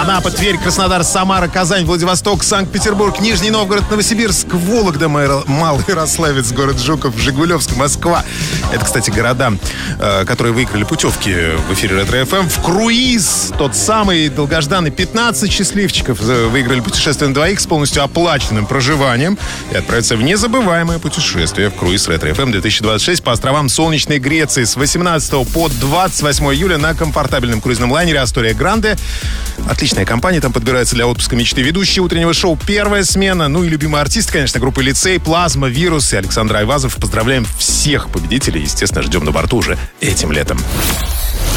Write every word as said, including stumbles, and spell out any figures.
Анапа, Тверь, Краснодар, Самара, Казань, Владивосток, Санкт-Петербург, Нижний Новгород, Новосибирск, Вологда, Малый Ярославец, город Жуков, Жигулевск, Москва. Это, кстати, города, которые выиграли путевки в эфире Ретро-эф эм. В круиз, тот самый долгожданный, пятнадцать счастливчиков выиграли путешествие на двоих с полностью оплаченным проживанием и отправятся в незабываемое путешествие в круиз Ретро-эф эм две тысячи двадцать шесть по островам солнечной Греции с восемнадцатого по двадцать восьмое июля на комфортабельном круизном лайнере «Астория Гранде». Отличная компания там подбирается для отпуска мечты. Ведущие утреннего шоу «Первая смена». Ну и любимые артисты, конечно, группы «Лицей», «Плазма», «Вирус» и Александр Айвазов. Поздравляем всех победителей. Естественно, ждем на борту уже этим летом.